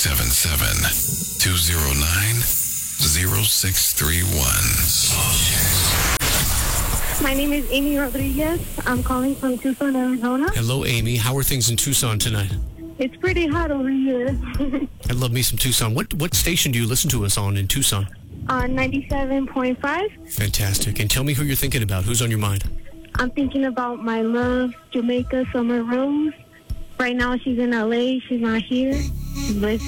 877-209-0631. My name is Amy Rodriguez. I'm calling from Tucson, Arizona. Hello, Amy. How are things in Tucson tonight? It's pretty hot over here. I love me some Tucson. What station do you listen to us on in Tucson? On 97.5. Fantastic. And tell me who you're thinking about. Who's on your mind? I'm thinking about my love, Jamaica Summer Rose. Right now she's in LA. She's not here. But